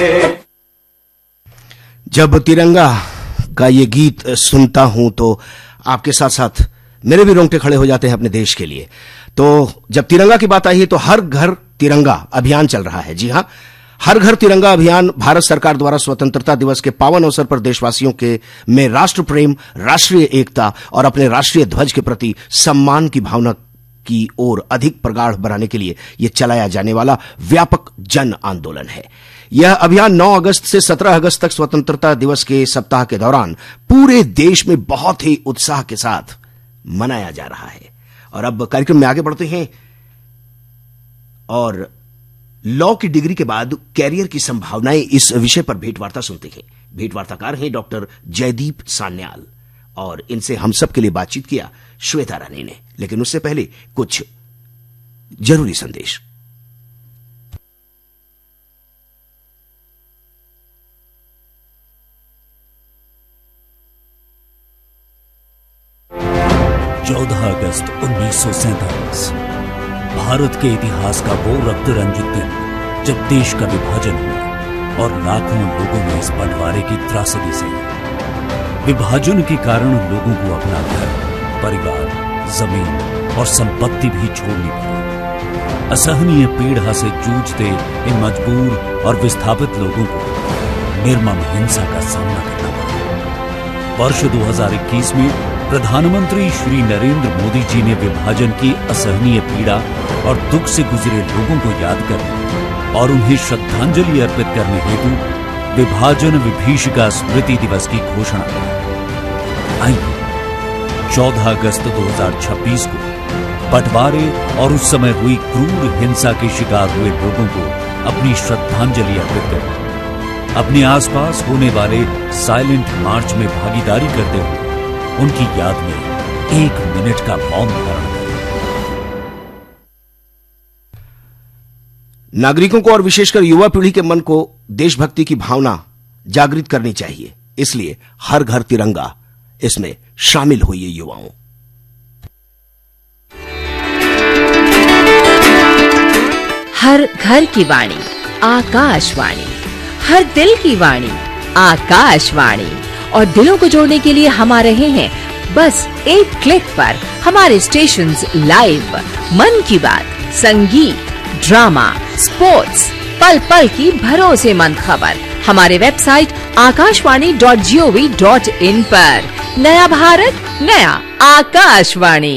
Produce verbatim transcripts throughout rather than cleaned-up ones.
जब तिरंगा का ये गीत सुनता हूं तो आपके साथ साथ मेरे भी रोंगटे खड़े हो जाते हैं अपने देश के लिए। तो जब तिरंगा की बात आई है तो हर घर तिरंगा अभियान चल रहा है। जी हां, हर घर तिरंगा अभियान भारत सरकार द्वारा स्वतंत्रता दिवस के पावन अवसर पर देशवासियों के में राष्ट्र प्रेम, राष्ट्रीय एकता और अपने राष्ट्रीय ध्वज के प्रति सम्मान की भावना की ओर अधिक प्रगाढ़ बनाने के लिए यह चलाया जाने वाला व्यापक जन आंदोलन है। यह अभियान नौ अगस्त से सत्रह अगस्त तक स्वतंत्रता दिवस के सप्ताह के दौरान पूरे देश में बहुत ही उत्साह के साथ मनाया जा रहा है। और अब कार्यक्रम में आगे बढ़ते हैं और लॉ की डिग्री के बाद कैरियर की संभावनाएं इस विषय पर भेंटवार्ता सुनते हैं। भेंटवार्ताकार हैं डॉक्टर जयदीप सान्याल और इनसे हम सब के लिए बातचीत किया श्वेता रानी ने। लेकिन उससे पहले कुछ जरूरी संदेश। चौदह अगस्त उन्नीस सौ सैंतालीस भारत के इतिहास का वो रक्त रंजित दिन जब देश का विभाजन हुआ और लाखों लोगों ने इस बंटवारे की त्रासदी सही। विभाजन के कारण लोगों को अपना घर, परिवार, जमीन और संपत्ति भी छोड़नी पड़ी। असहनीय पीड़ा से जूझते इन मजबूर और विस्थापित लोगों को निर्मम हिंसा का सामना करना पड़ा। वर्ष दो हज़ार इक्कीस में प्रधानमंत्री श्री नरेंद्र मोदी जी ने विभाजन की असहनीय पीड़ा और दुख से गुजरे लोगों को याद करने और उन्हें श्रद्धांजलि अर्पित करने हेतु विभाजन विभीषिका स्मृति दिवस की घोषणा की। आइए चौदह अगस्त दो हज़ार छब्बीस को बंटवारे और उस समय हुई क्रूर हिंसा के शिकार हुए लोगों को अपनी श्रद्धांजलि अर्पित करें। अपने आसपास होने वाले साइलेंट मार्च में भागीदारी करते हुए उनकी याद में एक मिनट का मौन धारण करें। नागरिकों को और विशेषकर युवा पीढ़ी के मन को देशभक्ति की भावना जागृत करनी चाहिए। इसलिए हर घर तिरंगा इसमें शामिल होइए युवाओं। हर घर की वाणी आकाशवाणी, हर दिल की वाणी आकाशवाणी। और दिलों को जोड़ने के लिए हम आ रहे हैं बस एक क्लिक पर हमारे स्टेशंस लाइव। मन की बात, संगीत, ड्रामा, स्पोर्ट्स, पल पल की भरोसेमंद खबर हमारे website Akashvani dot G O V dot in पर। नया भारत, नया आकाशवाणी।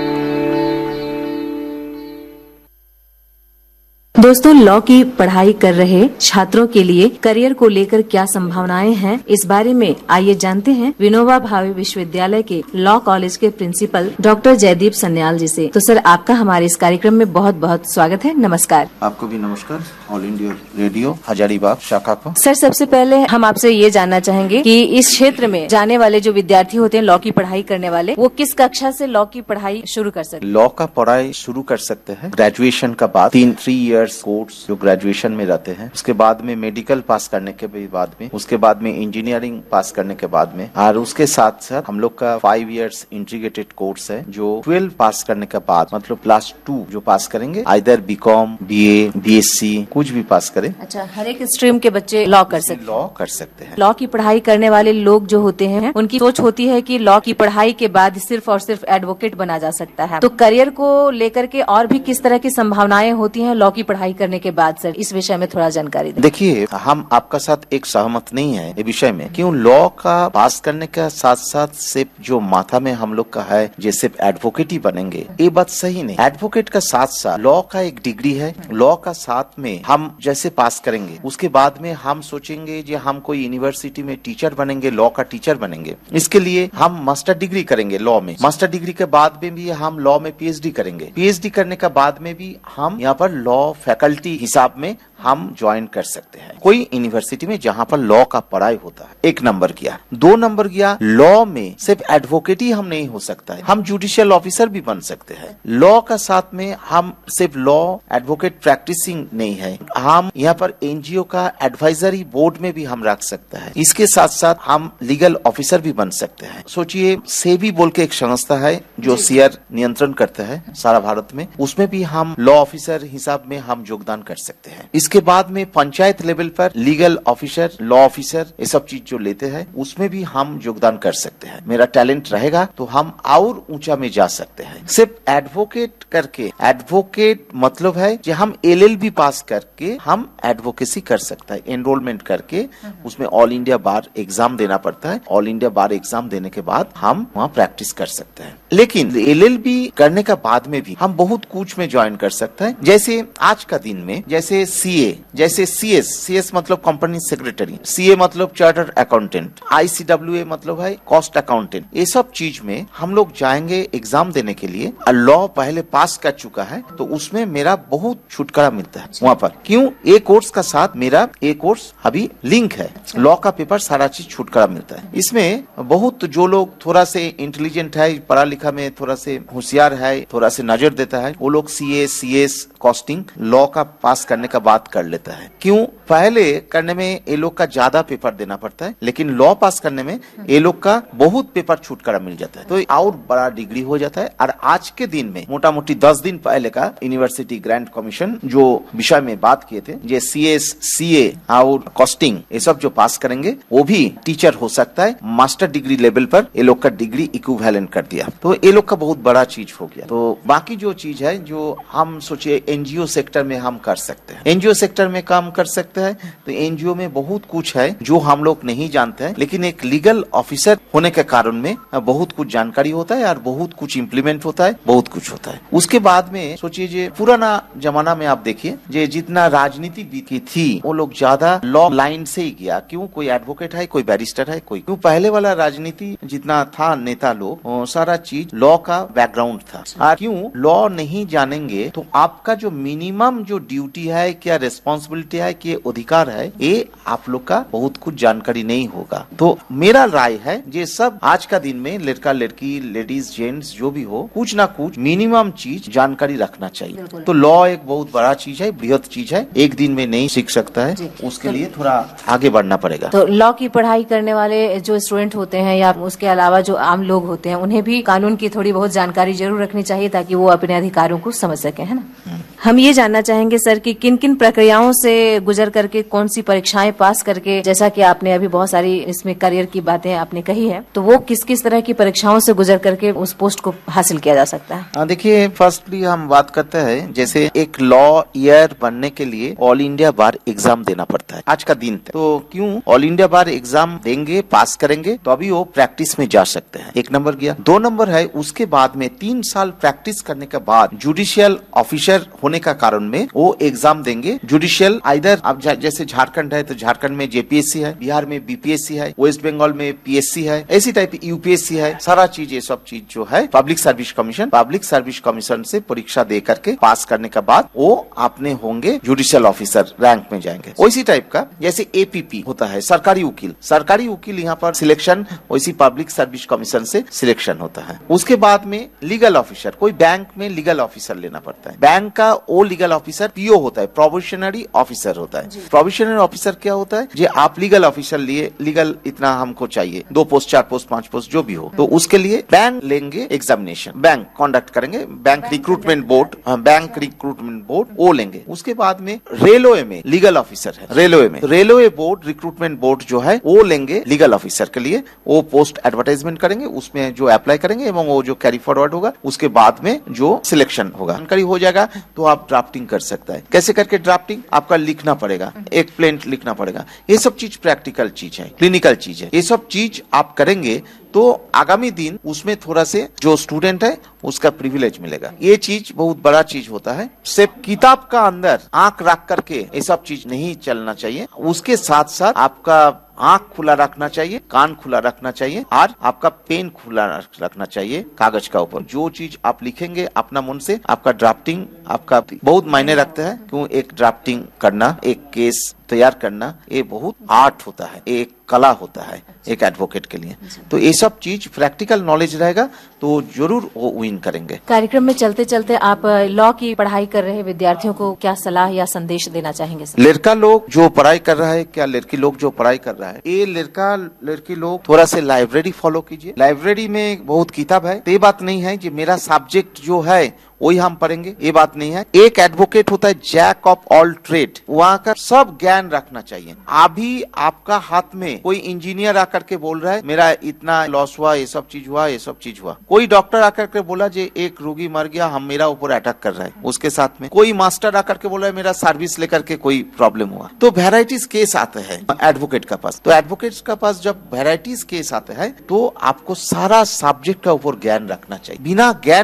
दोस्तों, लॉ की पढ़ाई कर रहे छात्रों के लिए करियर को लेकर क्या संभावनाएं हैं, इस बारे में आइए जानते हैं विनोबा भावे विश्वविद्यालय के लॉ कॉलेज के प्रिंसिपल डॉक्टर जयदीप सान्याल जी से। तो सर, आपका हमारे इस कार्यक्रम में बहुत बहुत स्वागत है। नमस्कार। आपको भी नमस्कार। ऑल इंडिया रेडियो हजारीबाग शाखा को। सर, सबसे पहले हम आपसे ये जानना चाहेंगे कि इस क्षेत्र में जाने वाले जो विद्यार्थी होते हैं लॉ की पढ़ाई करने वाले, वो किस कक्षा से लॉ की पढ़ाई शुरू कर सकते हैं? लॉ का पढ़ाई शुरू कर सकते हैं ग्रेजुएशन का बाद, तीन थ्री इयर्स कोर्स जो ग्रेजुएशन में रहते हैं। उसके बाद में मेडिकल पास करने के बाद में, उसके बाद में इंजीनियरिंग पास करने के बाद में, और उसके साथ साथ हम लोग का फाइव इयर्स इंटीग्रेटेड कोर्स है जो ट्वेल्व पास करने के बाद, मतलब क्लास टू जो पास करेंगे, आइदर बीकॉम, बीए, बीएससी, कुछ भी पास करें। अच्छा, हर एक स्ट्रीम के बच्चे लॉ कर सकते हैं? लॉ कर सकते हैं। लॉ की पढ़ाई करने वाले लोग जो होते हैं उनकी सोच होती है कि लॉ की पढ़ाई के बाद सिर्फ और सिर्फ एडवोकेट बना जा सकता है। तो करियर को लेकर के और भी किस तरह की संभावनाएं होती हैं लॉ की पढ़ाई करने के बाद? सर, इस विषय में थोड़ा जानकारी दें। देखिए, हम आपका साथ एक सहमत नहीं है ये विषय में। क्यों? लॉ का पास करने के साथ साथ सिर्फ जो माथा में हम लोग का है जे सिर्फ एडवोकेट ही बनेंगे, ये बात सही नहीं। एडवोकेट का साथ साथ लॉ का एक डिग्री है। लॉ का साथ में हम जैसे पास करेंगे उसके बाद में हम सोचेंगे जो हम कोई यूनिवर्सिटी में टीचर बनेंगे, लॉ का टीचर बनेंगे। इसके लिए हम मास्टर डिग्री करेंगे लॉ में। मास्टर डिग्री के बाद में भी हम लॉ में पीएचडी करेंगे। पीएचडी करने के बाद में भी हम यहाँ पर लॉ फैकल्टी हिसाब में हम ज्वाइन कर सकते हैं कोई यूनिवर्सिटी में जहाँ पर लॉ का पढ़ाई होता है। एक नंबर गया। दो नंबर गया, लॉ में सिर्फ एडवोकेट ही हम नहीं हो सकता है, हम जुडिशियल ऑफिसर भी बन सकते हैं। लॉ का साथ में हम सिर्फ लॉ एडवोकेट प्रैक्टिसिंग नहीं है, हम यहाँ पर एनजीओ का एडवाइजरी बोर्ड में भी हम रख सकते हैं। इसके साथ साथ हम लीगल ऑफिसर भी बन सकते हैं। सोचिए, सेबी बोल के एक संस्था है जो शेयर नियंत्रण करता है सारा भारत में, उसमें भी हम लॉ ऑफिसर हिसाब में हम योगदान कर सकते हैं। इसके बाद में पंचायत लेवल पर लीगल ऑफिसर, लॉ ऑफिसर, ये सब चीज जो लेते हैं उसमें भी हम योगदान कर सकते हैं। मेरा टैलेंट रहेगा तो हम और ऊंचा में जा सकते हैं। सिर्फ एडवोकेट करके, एडवोकेट मतलब है कि हम एल एल बी पास करके हम एडवोकेसी कर सकते हैं। एनरोलमेंट करके उसमें ऑल इंडिया बार एग्जाम देना पड़ता है। ऑल इंडिया बार एग्जाम देने के बाद हम वहाँ प्रैक्टिस कर सकते हैं। लेकिन एल एल बी करने का बाद में भी हम बहुत कुछ में ज्वाइन कर सकते हैं। जैसे आज का दिन में जैसे सी ए, जैसे सी एस, सी एस मतलब कंपनी सेक्रेटरी, सी ए मतलब chartered accountant, I C W A मतलब है कॉस्ट अकाउंटेंट। ये सब चीज में हम लोग जाएंगे एग्जाम देने के लिए। लॉ पहले पास कर चुका है तो उसमें मेरा बहुत छुटकारा मिलता है वहाँ पर। क्यों? ए कोर्स का साथ मेरा ए कोर्स अभी लिंक है। लॉ का पेपर सारा चीज छुटकारा मिलता है। इसमें बहुत जो लोग थोड़ा से इंटेलिजेंट है, पढ़ा लिखा में थोड़ा से होशियार है, थोड़ा से नजर देता है, वो लोग सी ए, सी एस, कॉस्टिंग, लॉ का पास करने का बात कर लेता है। क्यों? पहले करने में ये लोग का ज्यादा पेपर देना पड़ता है, लेकिन लॉ पास करने में ये लोग का बहुत पेपर छुटकारा मिल जाता है, तो और बड़ा डिग्री हो जाता है। और आज के दिन में मोटा मोटी दस दिन पहले का यूनिवर्सिटी ग्रांट कमीशन जो विषय में बात किए थे, जे सी एस, सी ए और कॉस्टिंग ये सब जो पास करेंगे वो भी टीचर हो सकता है। मास्टर डिग्री लेवल पर ये लोग का डिग्री इक्विवेलेंट कर दिया, तो ये लोग का बहुत बड़ा चीज हो गया। तो बाकी जो चीज है जो हम सोचिए एनजीओ सेक्टर में हम कर सकते हैं, एनजीओ सेक्टर में काम कर सकते हैं। तो एनजीओ में बहुत कुछ है जो हम लोग नहीं जानते हैं, लेकिन एक लीगल ऑफिसर होने के कारण में बहुत कुछ जानकारी होता है और बहुत कुछ इम्प्लीमेंट होता है, बहुत कुछ होता है। उसके बाद में सोचिए जे पुराना जमाना में आप देखिए जे जितना राजनीति की थी वो लोग ज्यादा लॉ लाइन से ही गया। क्यों? कोई एडवोकेट है, कोई बैरिस्टर है, कोई क्यों? पहले वाला राजनीति जितना था नेता लोग सारा चीज लॉ का बैकग्राउंड था। और क्यों? लॉ नहीं जानेंगे तो आपका जो मिनिमम जो ड्यूटी है, क्या रिस्पॉन्सिबिलिटी है, क्या अधिकार है, ये आप लोग का बहुत कुछ जानकारी नहीं होगा। तो मेरा राय है ये सब आज का दिन में लड़का लड़की, लेडीज जेंट्स जो भी हो, कुछ ना कुछ मिनिमम चीज जानकारी रखना चाहिए। तो लॉ एक बहुत बड़ा चीज है, बृहद चीज है, एक दिन में नहीं सीख सकता है, उसके लिए थोड़ा आगे बढ़ना पड़ेगा। तो लॉ की पढ़ाई करने वाले जो स्टूडेंट होते हैं या उसके अलावा जो आम लोग होते हैं उन्हें भी कानून की थोड़ी बहुत जानकारी जरूर रखनी चाहिए ताकि वो अपने अधिकारों को समझ सके, है ना। हम ये जानना चाहेंगे सर कि किन किन प्रक्रियाओं से गुजर करके, कौन सी परीक्षाएं पास करके, जैसा कि आपने अभी बहुत सारी इसमें करियर की बातें आपने कही है, तो वो किस किस तरह की परीक्षाओं से गुजर करके उस पोस्ट को हासिल किया जा सकता है? देखिए, फर्स्टली हम बात करते हैं जैसे एक लॉ ईयर बनने के लिए ऑल इंडिया बार एग्जाम देना पड़ता है आज का दिन। तो क्यों? ऑल इंडिया बार एग्जाम देंगे, पास करेंगे तो अभी वो प्रैक्टिस में जा सकते हैं। एक नंबर गया। दो नंबर है उसके बाद में तीन साल प्रैक्टिस करने के बाद जुडिशियल ऑफिसर होने का कारण में वो एग्जाम देंगे। जुडिशियल आइदर अब जैसे झारखंड है तो झारखंड में जे पी एस सी है, बिहार में बी पी एस सी है, वेस्ट बंगाल में पी एस सी है, ऐसी type U P S C है। सारा चीज ये सब चीज जो है public service commission, public service commission से परीक्षा दे करके पास करने के बाद वो अपने होंगे जुडिशियल ऑफिसर रैंक में जाएंगे। वैसी टाइप का जैसे ए पी पी होता है, सरकारी वकील, सरकारी वकील यहाँ पर सिलेक्शन वैसी पब्लिक सर्विस कमीशन से सिलेक्शन होता है। उसके बाद में लीगल ऑफिसर, कोई बैंक में लीगल ऑफिसर लेना पड़ता है। बैंक का वो लीगल ऑफिसर पी ओ होता है, प्रोबेशनरी ऑफिसर होता है। प्रोबेशनरी ऑफिसर क्या होता है? जो आप लीगल ऑफिसर लिए, लीगल इतना हमको चाहिए, दो पोस्ट, चार पोस्ट, पांच पोस्ट जो भी हो, तो उसके लिए बैंक लेंगे एग्जामिनेशन, बैंक कंडक्ट करेंगे, bank recruitment board, bank recruitment board वो लेंगे। उसके बाद में रेलवे में लीगल ऑफिसर है, रेलवे में रेलवे बोर्ड रिक्रूटमेंट बोर्ड जो है वो लेंगे लीगल ऑफिसर के लिए। वो पोस्ट एडवर्टाइजमेंट करेंगे, उसमें जो अप्लाई करेंगे एवं वो जो कैरी फॉरवर्ड होगा उसके बाद में जो सिलेक्शन होगा, जानकारी हो जाएगा तो आप ड्राफ्टिंग कर सकता है। कैसे करके ड्राफ्टिंग? आपका लिखना पड़ेगा, एक प्लेंट लिखना पड़ेगा। ये सब चीज प्रैक्टिकल चीज है, क्लिनिकल चीज है। ये सब चीज आप करेंगे तो आगामी दिन उसमें थोड़ा से जो स्टूडेंट है उसका प्रिविलेज मिलेगा। ये चीज बहुत बड़ा चीज होता है। सिर्फ किताब का अंदर आंख रख करके ये सब चीज नहीं चलना चाहिए। उसके साथ साथ आपका आंख खुला रखना चाहिए, कान खुला रखना चाहिए और आपका पेन खुला रखना चाहिए कागज का ऊपर। जो चीज आप लिखेंगे अपना मन से, आपका ड्राफ्टिंग आपका बहुत मायने रखता है। क्यों? एक ड्राफ्टिंग करना, एक केस तैयार करना, ये बहुत आर्ट होता है, एक कला होता है एक एडवोकेट के लिए। तो ये सब चीज प्रैक्टिकल नॉलेज रहेगा तो जरूर वो विन करेंगे। कार्यक्रम में चलते चलते आप लॉ की पढ़ाई कर रहे विद्यार्थियों को क्या सलाह या संदेश देना चाहेंगे सर? लड़का लोग जो पढ़ाई कर रहा है, क्या लड़की लोग जो पढ़ाई कर रहा है, ये लड़का लड़की लोग थोड़ा से लाइब्रेरी फॉलो कीजिए। लाइब्रेरी में बहुत किताब है। ये बात नहीं है कि मेरा सब्जेक्ट जो है वही हम पढ़ेंगे, ये बात नहीं है। एक एडवोकेट होता है जैक ऑफ ऑल ट्रेड, वहाँ का सब ज्ञान रखना चाहिए। अभी आपका हाथ में कोई इंजीनियर आकर के बोल रहा है मेरा इतना लॉस हुआ, ये सब चीज हुआ, ये सब चीज हुआ। कोई डॉक्टर आकर के बोला जे एक रोगी मर गया, हम मेरा ऊपर अटैक कर रहा है, उसके साथ में कोई मास्टर आकर के बोला है मेरा सर्विस लेकर के कोई प्रॉब्लम हुआ। तो वेराइटीज केस आते हैं एडवोकेट का पास। तो एडवोकेट का पास जब वेराइटीज केस आते हैं तो आपको सारा सब्जेक्ट का ऊपर ज्ञान रखना चाहिए। बिना ज्ञान